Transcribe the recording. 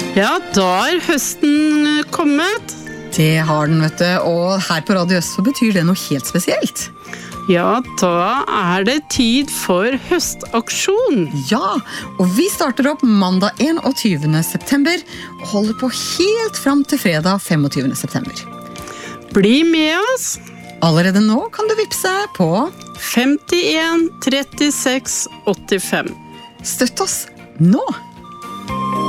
Ja, da høsten kommet. Det har den, vet du, og her på Radio Øst så betyr det noe helt spesielt. Ja, da det tid for høstaksjon. Ja, og vi starter opp mandag 21. september og holder på helt fram til fredag 25. september. Bli med oss. Allerede nå kan du vippse på 51 36 85. Støtt oss nå!